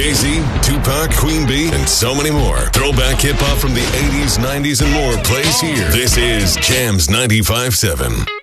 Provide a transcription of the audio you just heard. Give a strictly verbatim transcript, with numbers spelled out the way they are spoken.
Jay-Z, Tupac, Queen Bee, and so many more. Throwback hip-hop from the eighties, nineties, and more plays here. This is Jams ninety-five point seven.